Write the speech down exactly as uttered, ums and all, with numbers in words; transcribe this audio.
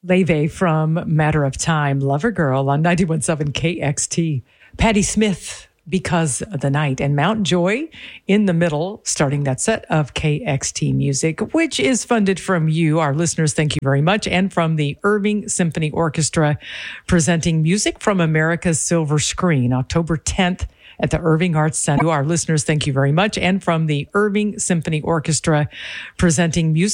Leve from Matter of Time, Lover Girl on ninety-one point seven K X T. Patti Smith, Because of the Night, and Mount Joy in the middle, starting that set of K X T music, which is funded from you, our listeners. Thank you very much. And from the Irving Symphony Orchestra, presenting Music from America's Silver Screen, October tenth at the Irving Arts Center. Our listeners, thank you very much. And from the Irving Symphony Orchestra, presenting Music